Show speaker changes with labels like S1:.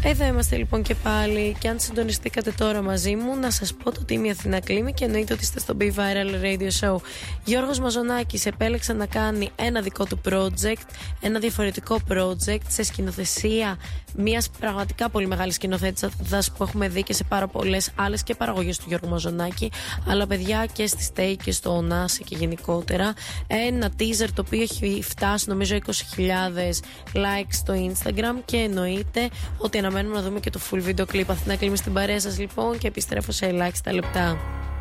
S1: Εδώ είμαστε λοιπόν και πάλι. Και αν συντονιστήκατε τώρα μαζί μου, να σας πω ότι είμαι η Αθηνά Κλίμη και εννοείται ότι είστε στο Be Viral Radio Show. Γιώργος Μαζονάκης επέλεξε να κάνει ένα δικό του project, ένα διαφορετικό project σε σκηνοθεσία μιας πραγματικά πολύ μεγάλης σκηνοθέτησας που έχουμε δει και σε πάρα πολλές άλλες και παραγωγές του Γιώργου Μαζονάκη, αλλά παιδιά και στη Stay και στο Onasi και γενικότερα. Ένα teaser το οποίο έχει φτάσει νομίζω 20.000 likes στο Instagram και εννοείται ότι αναμένουμε να δούμε και το full video clip. Αθηνά Κλίμη στην παρέα σας λοιπόν και επιστρέφω σε ελάχιστα λεπτά.